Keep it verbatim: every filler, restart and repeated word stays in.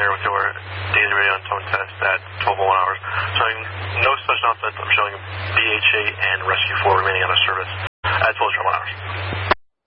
familiar with your daily radon tone test at twelve oh one hours. Showing no such offset. I'm showing B H A and rescue four remaining on a survey.